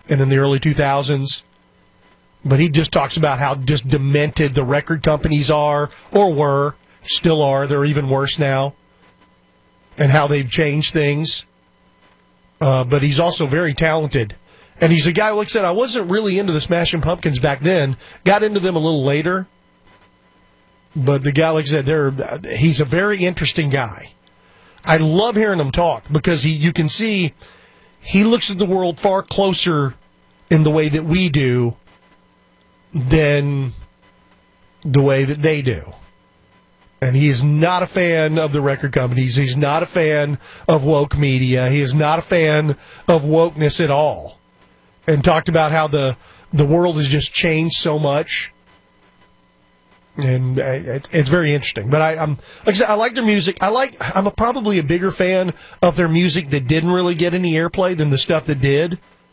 and in the early 2000s. But he just talks about how just demented the record companies are, or were, still are. They're even worse now, and how they've changed things. But he's also very talented. And he's a guy, like I said, I wasn't really into the Smashing Pumpkins back then. Got into them a little later. But the guy, like I said, he's a very interesting guy. I love hearing him talk because you can see he looks at the world far closer in the way that we do than the way that they do. And he is not a fan of the record companies. He's not a fan of woke media. He is not a fan of wokeness at all. And talked about how the world has just changed so much. And it's very interesting. But like I said, I like their music. I'm probably a bigger fan of their music that didn't really get any airplay than the stuff that did.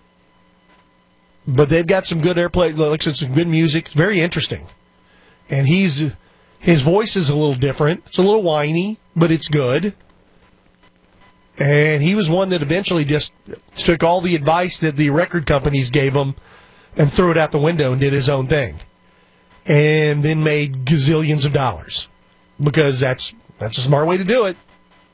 But they've got some good airplay, like I said, some good music. It's very interesting. And his voice is a little different. It's a little whiny, but it's good. And he was one that eventually just took all the advice that the record companies gave him and threw it out the window and did his own thing. And then made gazillions of dollars. Because that's a smart way to do it.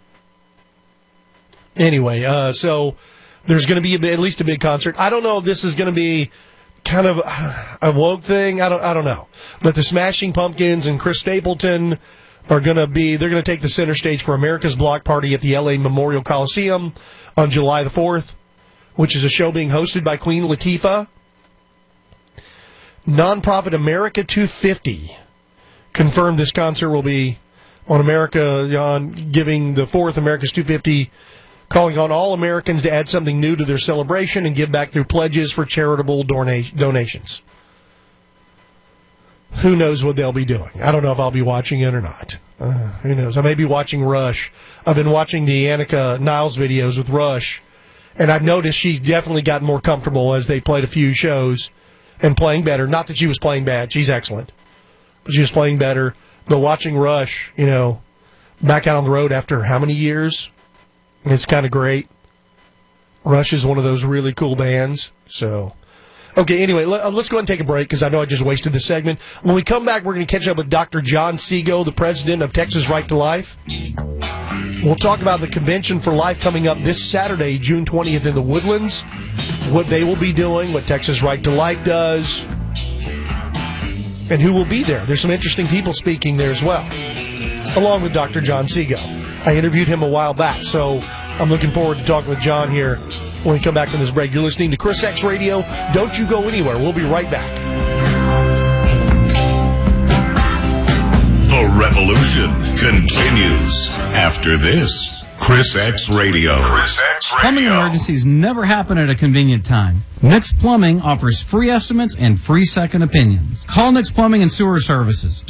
Anyway, so there's going to be at least a big concert. I don't know if this is going to be kind of a woke thing. I don't know. But the Smashing Pumpkins and Chris Stapleton they're going to take the center stage for America's Block Party at the LA Memorial Coliseum on July the 4th, which is a show being hosted by Queen Latifah. Nonprofit America 250 confirmed this concert will be on giving the 4th America's 250, calling on all Americans to add something new to their celebration and give back through pledges for charitable donations. Who knows what they'll be doing? I don't know if I'll be watching it or not. Who knows? I may be watching Rush. I've been watching the Annika Niles videos with Rush, and I've noticed she's definitely gotten more comfortable as they played a few shows and playing better. Not that she was playing bad. She's excellent. But she was playing better. But watching Rush, back out on the road after how many years? It's kind of great. Rush is one of those really cool bands. So, okay, anyway, let's go ahead and take a break because I know I just wasted this segment. When we come back, we're going to catch up with Dr. John Seago, the president of Texas Right to Life. We'll talk about the Convention for Life coming up this Saturday, June 20th in the Woodlands, what they will be doing, what Texas Right to Life does, and who will be there. There's some interesting people speaking there as well, along with Dr. John Seago. I interviewed him a while back, so I'm looking forward to talking with John here when we come back from this break. You're listening to Chris X Radio. Don't you go anywhere. We'll be right back. The revolution continues after this. Chris X Radio. Plumbing emergencies never happen at a convenient time. Nix Plumbing offers free estimates and free second opinions. Call Nix Plumbing and Sewer Services,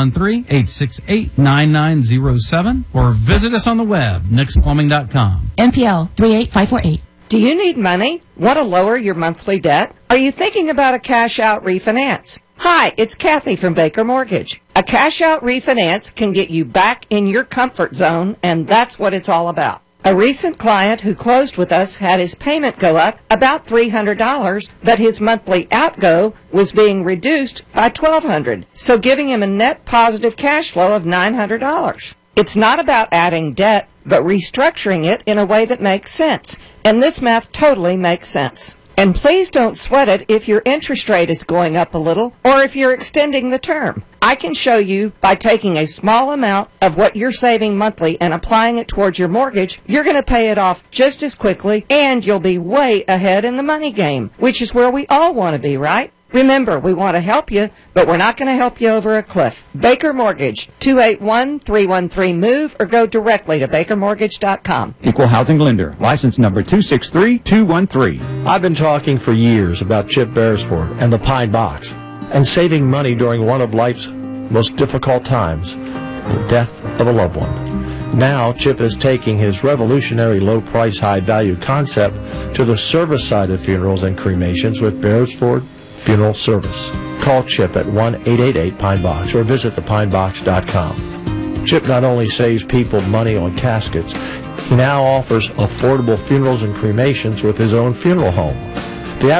713-868-9907, or visit us on the web, nixplumbing.com. NPL 38548. Do you need money? Want to lower your monthly debt? Are you thinking about a cash-out refinance? Hi, it's Kathy from Baker Mortgage. A cash-out refinance can get you back in your comfort zone, and that's what it's all about. A recent client who closed with us had his payment go up about $300, but his monthly outgo was being reduced by $1,200, so giving him a net positive cash flow of $900. It's not about adding debt, but restructuring it in a way that makes sense, and this math totally makes sense. And please don't sweat it if your interest rate is going up a little or if you're extending the term. I can show you by taking a small amount of what you're saving monthly and applying it towards your mortgage, you're going to pay it off just as quickly and you'll be way ahead in the money game, which is where we all want to be, right? Remember, we want to help you, but we're not going to help you over a cliff. Baker Mortgage, 281-313-MOVE, or go directly to bakermortgage.com. Equal Housing Lender, license number 263213. I've been talking for years about Chip Beresford and the Pine Box, and saving money during one of life's most difficult times, the death of a loved one. Now, Chip is taking his revolutionary low-price, high-value concept to the service side of funerals and cremations with Beresford Funeral Service. Call Chip at 1-888-PINE-BOX or visit thepinebox.com. Chip not only saves people money on caskets, he now offers affordable funerals and cremations with his own funeral home.